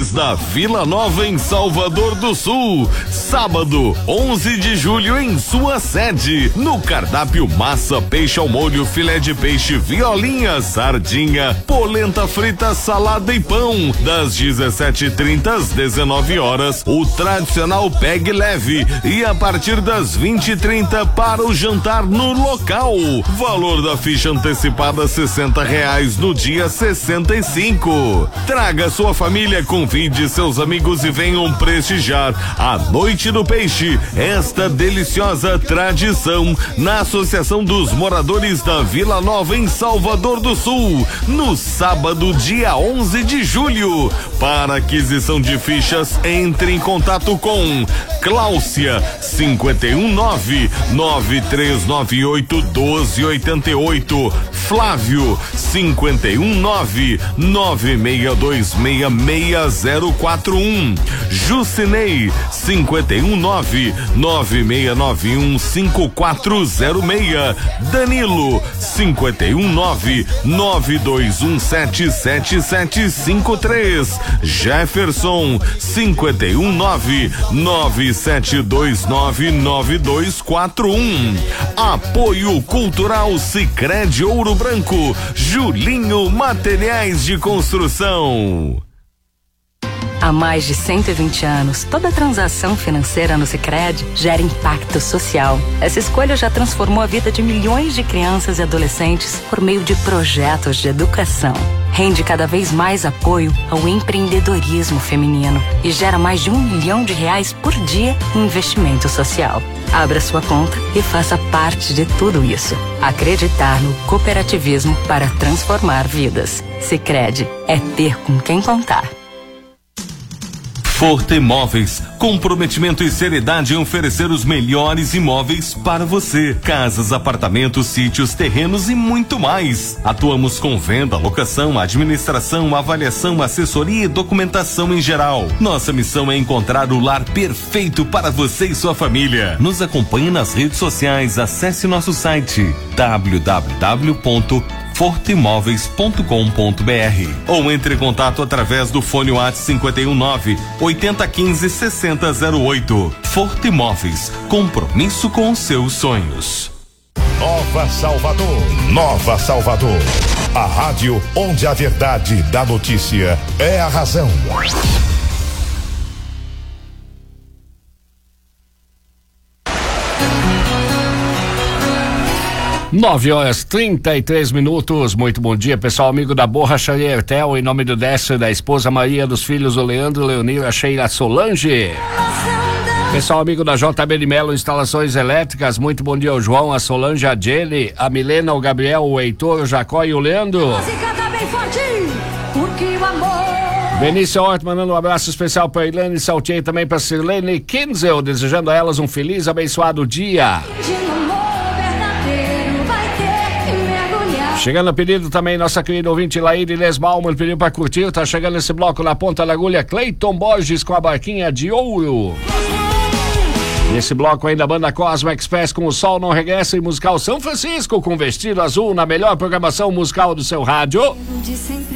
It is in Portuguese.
Motores da Vila Nova em Salvador do Sul. Sábado, 11 de julho em sua sede. No cardápio massa, peixe ao molho, filé de peixe, violinha, sardinha, polenta frita, salada e pão. Das 17h30 às 19 horas, o tradicional pegue leve. E a partir das 20h30 para o jantar no local. Valor da ficha antecipada R$60, no dia 65. Traga sua família, convide seus amigos e venham prestigiar a Noite do Peixe, esta deliciosa tradição na Associação dos Moradores da Vila Nova em Salvador do Sul, no sábado, dia 11 de julho. Para aquisição de fichas, entre em contato com Cláucia 51993981288, Flávio 51996266041, Jucinei 51996915406, Danilo 51992177753, Jefferson 51997299241. Apoio Cultural Sicredi Ouro Branco, Julinho Materiais de Construção. Há mais de 120 anos, toda transação financeira no Sicredi gera impacto social. Essa escolha já transformou a vida de milhões de crianças e adolescentes por meio de projetos de educação. Rende cada vez mais apoio ao empreendedorismo feminino e gera mais de R$1 milhão por dia em investimento social. Abra sua conta e faça parte de tudo isso. Acreditar no cooperativismo para transformar vidas. Sicredi é ter com quem contar. Forte Imóveis, comprometimento e seriedade em oferecer os melhores imóveis para você. Casas, apartamentos, sítios, terrenos e muito mais. Atuamos com venda, locação, administração, avaliação, assessoria e documentação em geral. Nossa missão é encontrar o lar perfeito para você e sua família. Nos acompanhe nas redes sociais, acesse nosso site www.forteimóveis.com.br ou entre em contato através do fone WhatsApp 519-8015-6008. Forte Imóveis, compromisso com os seus sonhos. Nova Salvador, Nova Salvador, a rádio onde a verdade da notícia é a razão. 9h33. Muito bom dia, pessoal, amigo da Borracharia Ertel, em nome do Décio e da esposa Maria, dos filhos o Leandro, Leonira, Sheila, Solange. Pessoal, amigo da JB de Melo Instalações Elétricas, muito bom dia ao João, a Solange, a Jenny, a Milena, o Gabriel, o Heitor, o Jacó e o Leandro. Benício Hort mandando um abraço especial para Ilene Saltier e também para Sirlene Kinzel, desejando a elas um feliz, abençoado dia. Chegando a pedido também, nossa querida ouvinte Laíde Lesmalman pediu para curtir, tá chegando esse bloco na ponta da agulha, Cleiton Borges com a barquinha de ouro. Nesse bloco ainda a banda Cosmo Express com O Sol Não Regressa e musical São Francisco com Vestido Azul na melhor programação musical do seu rádio.